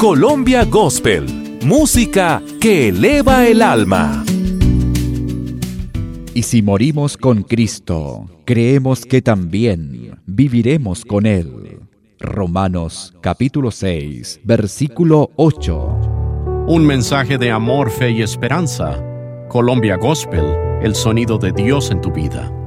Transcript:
Colombia Gospel, música que eleva el alma. Y si morimos con Cristo, creemos que también viviremos con Él. Romanos capítulo 6, versículo 8. Un mensaje de amor, fe y esperanza. Colombia Gospel, el sonido de Dios en tu vida.